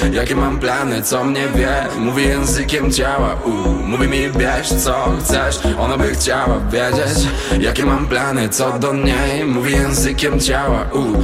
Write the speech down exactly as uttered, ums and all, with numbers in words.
jakie mam plany, co mnie wie. Mówi językiem ciała, u, mówi mi wiesz co chcesz. Ona by chciała wiedzieć, jakie mam plany, co do niej. Mówi językiem ciała, u,